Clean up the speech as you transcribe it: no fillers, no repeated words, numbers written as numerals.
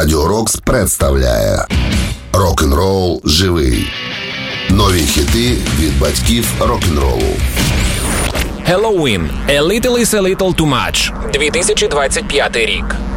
Радіо Рокс представляє Рок-н-рол живий. Нові хіти від батьків рок-н-ролу. Helloween. A Little is a Little Too Much. 2025 рік.